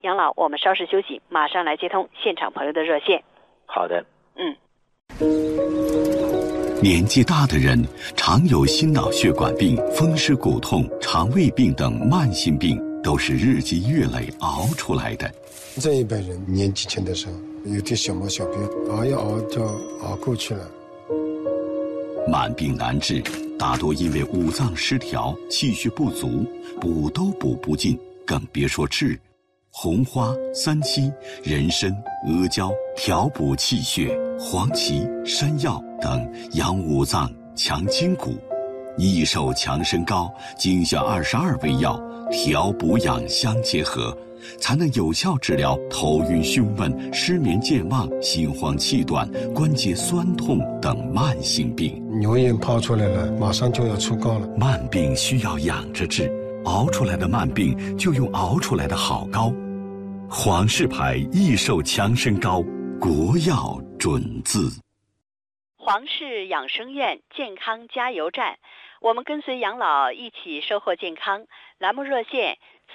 杨老，我们稍事休息，马上来接通现场朋友的热线。 好的。 年纪大的人常有心脑血管病、风湿骨痛、肠胃病等慢性病，都是日积月累熬出来的。 这一辈人年纪轻的时候有点小毛小病，熬一熬就熬过去了。 慢病难治，大多因为五脏失调、气血不足，补都补不尽，更别说治。红花、三七、人参、阿胶调补气血，黄芪、山药等养五脏、强筋骨。益寿强身膏精选22味药，调补养相结合，才能有效治疗头晕胸闷、失眠健忘、心慌气短、关节酸痛等慢性病。 牛眼泡出来了，马上就要出膏了。 慢病需要养着治，熬出来的慢病就用熬出来的好膏。皇氏牌益寿强身膏，国药准字。 皇氏养生院健康加油站，我们跟随杨老一起收获健康。栏目热线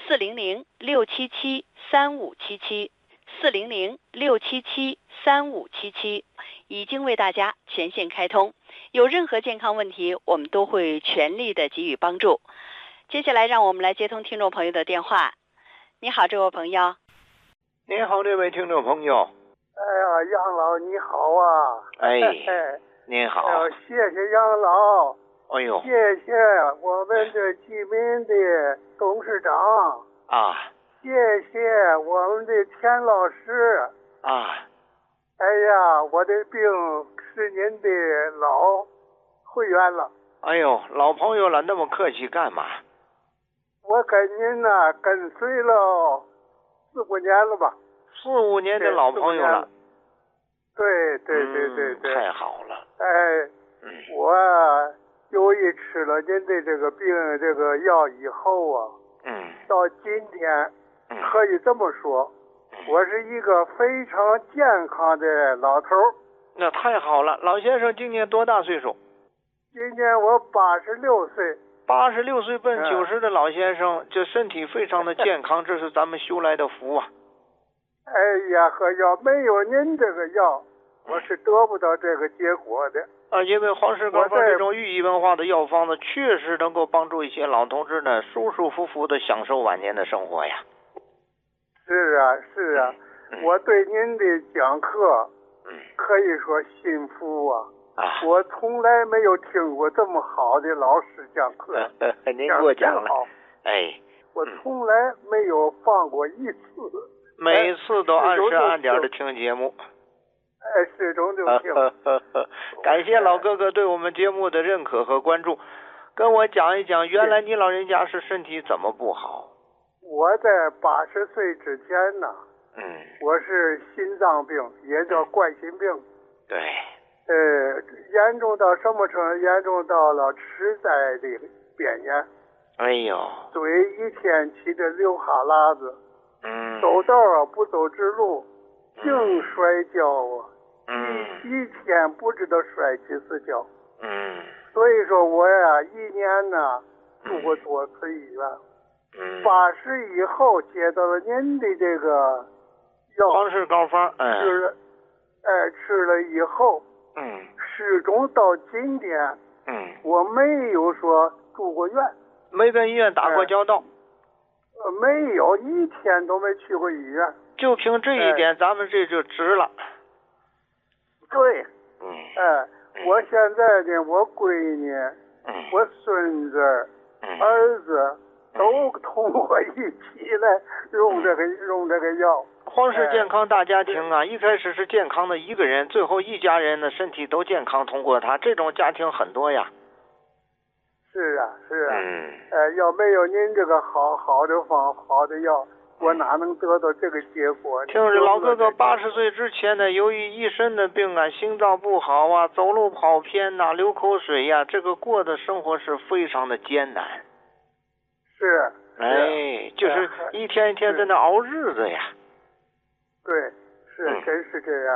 400-677-3577，400-677-3577，已经为大家全线开通。有任何健康问题，我们都会全力的给予帮助。接下来让我们来接通听众朋友的电话。你好，这位朋友。 您好，这位听众朋友。 哎呀，杨老你好啊！ 哎，您好。 哎呦，谢谢杨老。 哎呦， 谢谢我们的居民的董事长啊， 谢谢我们的田老师啊。 哎呀，我的病是您的老会员了。 哎呦，老朋友了，那么客气干嘛？ 我跟您呢跟随了4-5年了吧 ，4-5年的老朋友了。 对， 太好了。 哎，我由于吃了您的这个病这个药以后啊，到今天可以这么说，我是一个非常健康的老头。 那太好了，老先生今年多大岁数？ 今年我86岁。 86岁奔90的老先生，这身体非常的健康，这是咱们修来的福啊。 哎呀，要没有您这个药，我是得不到这个结果的。 因为皇氏膏方这种寓意文化的药方呢，确实能够帮助一些老同志呢，舒舒服服的享受晚年的生活呀。 是啊，我对您的讲课，可以说信服啊。我从来没有听过这么好的老师讲课。 您给我讲了。哎， 我从来没有放过一次。 每次都按时按点的听节目。 始终就听。 感谢老哥哥对我们节目的认可和关注。跟我讲一讲，原来你老人家是身体怎么不好？ 我在80岁之前呢，我是心脏病，也叫冠心病。 对。 严重到什么程度？严重到了痴呆的边缘。 哎呦， 嘴一天起的流哈喇子。走道啊不走直路，净摔跤啊。一天不知道摔几次跤。所以说我呀，一年呢住过多次医院。80以后接到了您的这个药， 皇氏膏方， 吃了以后。始终到今天，我没有说住过院， 没跟医院打过交道， 没有，一天都没去过医院。 就凭这一点，咱们这就值了。 对，我现在呢，我闺女，我孙子、儿子都同我一起来用这个药。 皇氏健康大家庭啊，一开始是健康的一个人，最后一家人呢身体都健康，通过他，这种家庭很多呀。 是啊，要没有您这个好的方好的药，我哪能得到这个结果呢？ 听着老哥哥80岁之前呢，由于一身的病啊，心脏不好啊，走路跑偏呐，流口水呀，这个过的生活是非常的艰难。 是。 就是一天一天在那熬日子呀。 对，真是这样的。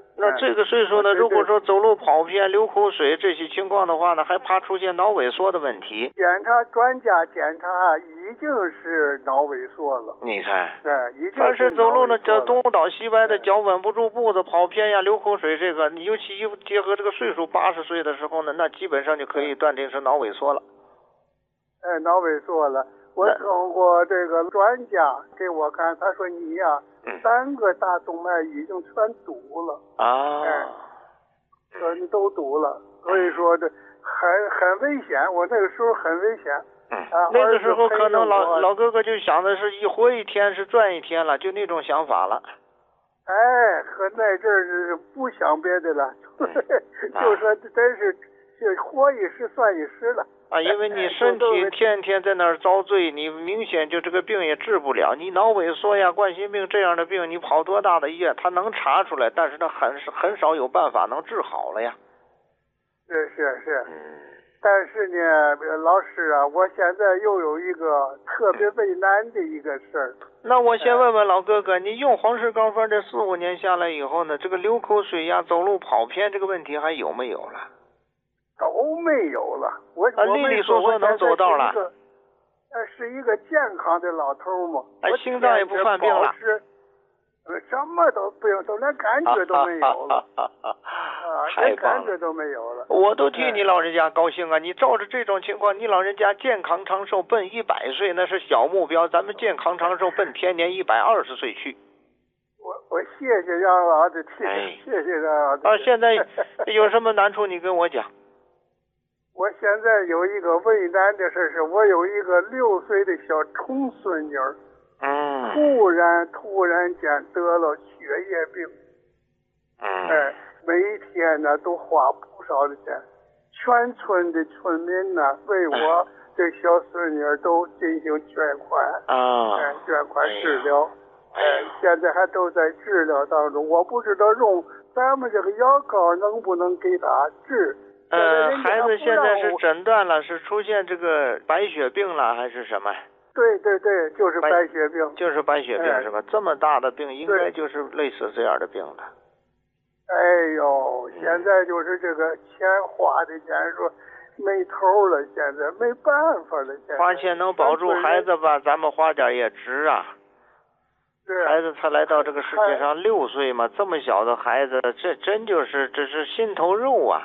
那这个岁数呢，如果说走路跑偏、流口水这些情况的话呢，还怕出现脑萎缩的问题。 专家检查已经是脑萎缩了。 你看， 对，已经是。 但是走路呢，这东倒西歪的，脚稳不住步子，跑偏呀、流口水，这个你尤其结合这个岁数80岁的时候呢，那基本上就可以断定是脑萎缩了。 脑萎缩了。我通过这个专家给我看，他说你呀，3个大动脉已经全堵了你都堵了，所以说这很危险。我那个时候很危险。 那个时候可能老哥哥就想的是一活一天是赚一天了，就那种想法了。 和那阵儿是不想别的了，就说真是活一时算一时了。 因为你身体天天在那儿遭罪，你明显就这个病也治不了。你脑萎缩呀、冠心病这样的病，你跑多大的医院，他能查出来，但是他很少有办法能治好了呀。 是。但是呢，老师啊，我现在又有一个特别为难的一个事儿。 那我先问问老哥哥，你用黄氏膏方这4、5年下来以后呢，这个流口水呀、走路跑偏这个问题还有没有了？ 都没有了。 利利索索能走道了。 是一个健康的老头嘛。 心脏也不犯病了。 什么都不用，都连感觉都没有了。连感觉都没有了。 我都替你老人家高兴啊！你照着这种情况，你老人家健康长寿奔100岁那是小目标，咱们健康长寿奔天年120岁去。 我谢谢杨老师，谢谢杨老师。 现在有什么难处你跟我讲。 我现在有一个为难的事是，我有一个6岁的小重孙女儿，突然间得了血液病，每天呢都花不少的钱，全村的村民呢为我这小孙女儿都进行捐款，捐款治疗，现在还都在治疗当中，我不知道用咱们这个药膏能不能给她治。 孩子现在是诊断了，是出现这个白血病了还是什么？ 对，就是白血病。 就是白血病是吧？这么大的病，应该就是类似这样的病了。 现在就是这个钱花的钱说没头了，现在没办法了。 花钱能保住孩子吧，咱们花点也值啊。孩子才来到这个世界上6岁嘛，这么小的孩子，这真就是这是心头肉啊。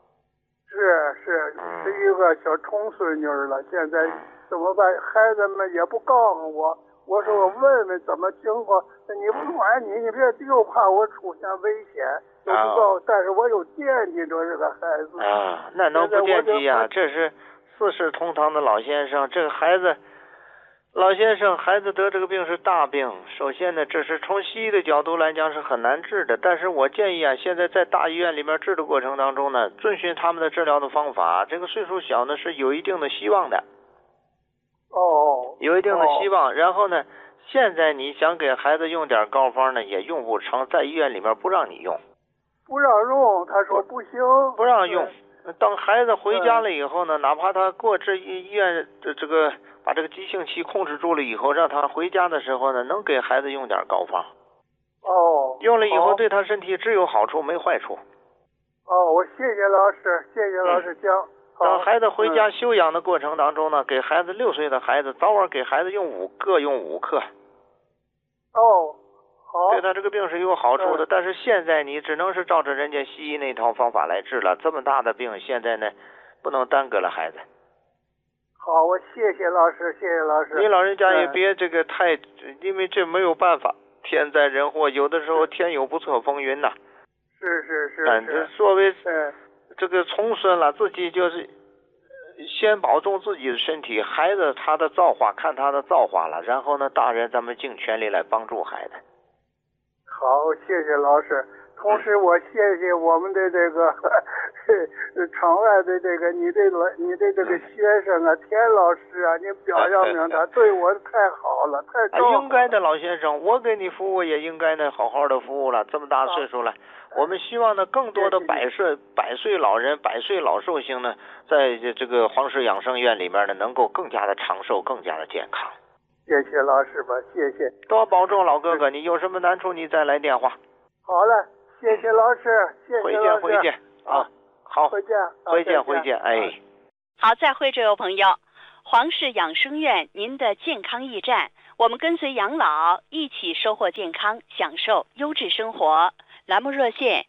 是一个小重孙女了，现在怎么办？孩子们也不告诉我，我说我问问怎么情况，你不管你别又怕我出现危险，都不告诉，但是我又惦记着这个孩子。 那能不惦记呀？这是4世同堂的老先生，这个孩子。老先生，孩子得这个病是大病。首先呢，这是从西医的角度来讲是很难治的。但是我建议啊，现在在大医院里面治的过程当中呢，遵循他们的治疗的方法，这个岁数小呢是有一定的希望的。有一定的希望。然后呢，现在你想给孩子用点膏方呢，也用不成，在医院里面不让你用。 不让用，他说不行。 不让用。等孩子回家了以后呢，哪怕他过这医院的这个把这个急性期控制住了以后，让他回家的时候呢，能给孩子用点膏方。用了以后对他身体只有好处没坏处。 我谢谢老师讲。 等孩子回家休养的过程当中呢，给孩子6岁的孩子早晚给孩子各用5克。 好。 对他这个病是有好处的，但是现在你只能是照着人家西医那套方法来治了。这么大的病，现在呢不能耽搁了孩子。 好，我谢谢老师。 你老人家也别这个太，因为这没有办法，天灾人祸，有的时候天有不测风云呐。 是。 这作为这个重孙了，自己就是先保重自己的身体，孩子他的造化看他的造化了，然后呢，大人咱们尽全力来帮助孩子。 好，谢谢老师。同时我谢谢我们的这个场外的这个你的这个学生啊，田老师啊，你表扬明他对我太好了，太照顾了。 应该的，老先生，我给你服务也应该呢，好好的服务了。这么大岁数了，我们希望呢，更多的百岁老人、百岁老寿星呢，在这个黄氏养生院里面呢，能够更加的长寿，更加的健康。 谢谢老师吧，谢谢。 多保重，老哥哥，你有什么难处你再来电话。 好嘞。 谢谢老师，谢谢老师。 回见啊，好， 回见， 回见，哎。 好，再会，这位朋友，黄氏养生院，您的健康驿站，我们跟随养老，一起收获健康，享受优质生活。栏目热线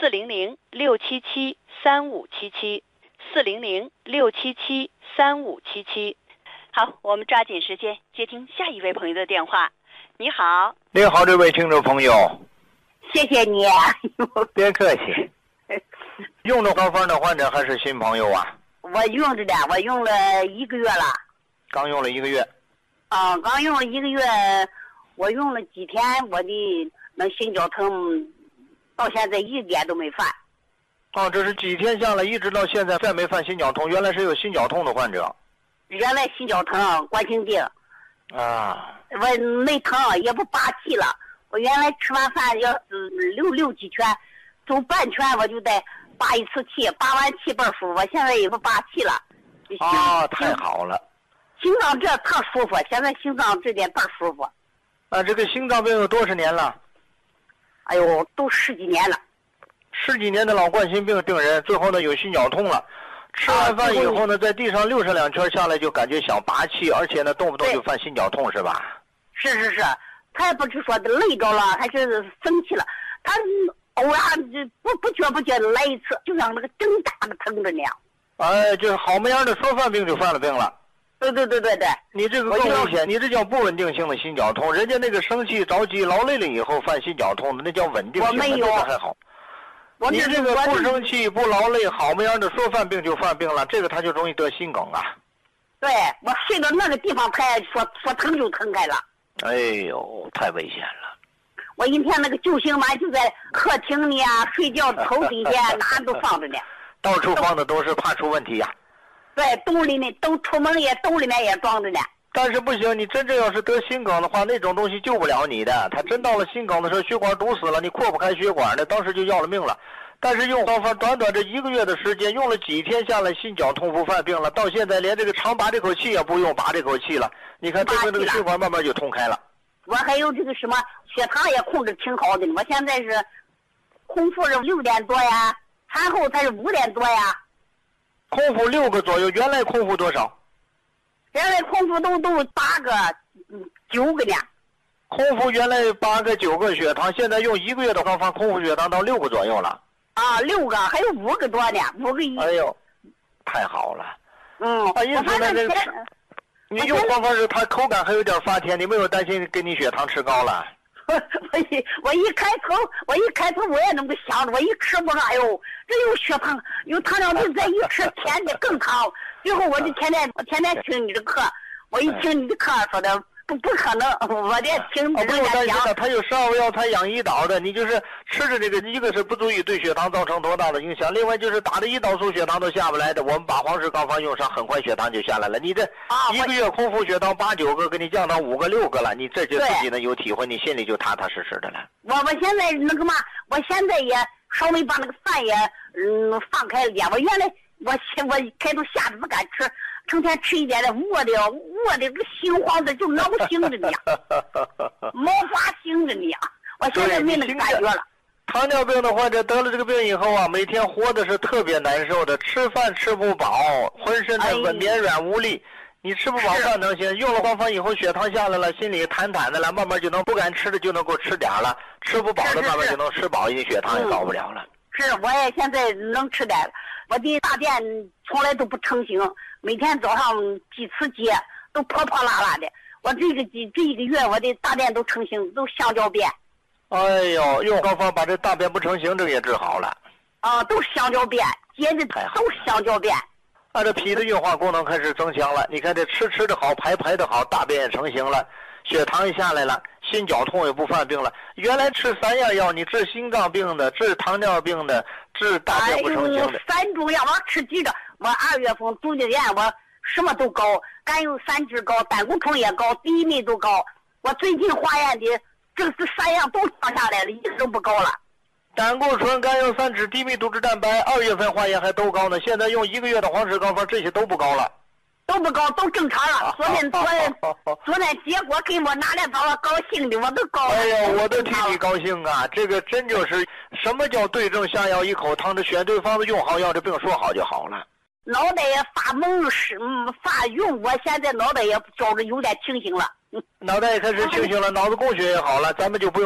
400-677-3577，400-677-3577。好，我们抓紧时间接听下一位朋友的电话。你好， 你好，这位听众朋友， 谢谢你。 别客气。用着高方的患者还是新朋友啊？ 我用着的，我用了1个月了。 刚用了1个月。 刚用了1个月，我用了几天，我的那心绞痛到现在一点都没犯。 这是几天下来，一直到现在再没犯心绞痛，原来是有心绞痛的患者。 原来心绞疼，冠心病。我没疼，也不拔气了。我原来吃完饭要是溜几圈，走半圈我就得拔一次气，拔完气倍儿舒服。我现在也不拔气了。 太好了。 心脏这特舒服，现在心脏这点倍儿舒服。 这个心脏病有多少年了？ 哎呦，都10几年了。 10几年的老冠心病病人，最后呢有心绞痛了。吃完饭以后呢，在地上溜上2圈下来，就感觉想拔气，而且呢动不动就犯心绞痛，是吧？ 是，他也不是说累着了，还是生气了，他偶然就不觉的来一次，就像那个针打的疼着那样。 就是好模样的说犯病就犯了病了。 对。 你这个更危险，你这叫不稳定性的心绞痛，人家那个生气、着急、劳累了以后犯心绞痛的，那叫稳定性的，那个还好。你这个不生气、不劳累，好模样的说犯病就犯病了，这个他就容易得心梗啊。 对，我睡到那个地方，他说疼就疼开了。 哎呦，太危险了！ 我一天那个救生丸就在客厅里啊，睡觉头底下哪都放着呢。 到处放的都是怕出问题呀。 对，兜里面都出门也兜里面也装着呢。 但是不行，你真正要是得心梗的话，那种东西救不了你的。他真到了心梗的时候，血管堵死了，你扩不开血管的，当时就要了命了。但是用方法短这1个月的时间，用了几天下来，心绞痛不犯病了。到现在连这个长拔这口气也不用拔这口气了。你看，这个血管慢慢就通开了。 我还有这个什么血糖也控制挺好的，我现在是空腹是6点多呀，餐后才是5点多呀。 空腹6个左右，原来空腹多少？ 原来空腹都8个、9个呢。 空腹原来8个、9个血糖，现在用1个月的方法，空腹血糖到6个左右了。 6个，还有5个多呢，5个1。 哎呦，太好了。意思呢，这你用方法是它口感还有点发甜，你没有担心给你血糖吃高了？ 我一开头我也那么想着，我一吃我说哎呦，这有血糖有糖尿病，再一吃甜的更糖。最后我就天天听你的课，我一听你的课说的不可能，我这听人家讲。 它有12味药材养胰岛的，你就是吃着这个，一个是不足以对血糖造成多大的影响，另外就是打的胰岛素血糖都下不来的。我们把黄氏膏方用上，很快血糖就下来了。你这1个月空腹血糖8、9个，给你降到5个、6个了，你这就自己呢有体会，你心里就踏踏实实的了。 我现在那个嘛，我现在也稍微把那个饭也放开了点。我原来我开头下子不敢吃，成天吃一点的饿的这个心慌的就挠醒着呢，毛发醒着呢。我现在没那个感觉了。 糖尿病的患者得了这个病以后啊，每天活的是特别难受的，吃饭吃不饱，浑身的绵软无力。你吃不饱饭能行，用了方法以后血糖下来了，心里坦坦的了，慢慢就能不敢吃的就能够吃点了，吃不饱的慢慢就能吃饱，因为血糖也高不了了。 是，我也现在能吃点了。我的大便从来都不成形，每天早上几次解都破破烂烂的。我这一个月我的大便都成形，都香蕉便。 哎呦，用膏方把这大便不成形这个也治好了。 都香蕉便，解的都香蕉便。 这脾的运化功能开始增强了，你看这吃的好，排的好，大便也成型了，血糖也下来了，心绞痛也不犯病了。原来吃3样药，你治心脏病的，治糖尿病的，治大便不成形的。 3种药我吃几个，我2月份住的院，我什么都高，甘油三酯高，胆固醇也高，低密度高。我最近化验的这3样都降下来了，一直都不高了。 胆固醇、甘油三酯、低密度脂蛋白，2月份化验还都高呢。现在用1个月的黄氏膏方，这些都不高了。 都不高，都正常了。昨天结果给我拿来把我高兴的，我都高兴。 哎呀，我都替你高兴啊！这个真就是什么叫对症下药一口汤，这选对方子用好药，这病说好就好了。 脑袋也发懵发晕，我现在脑袋也觉着有点清醒了。 脑袋也开始清醒了，脑子供血也好了，咱们就不用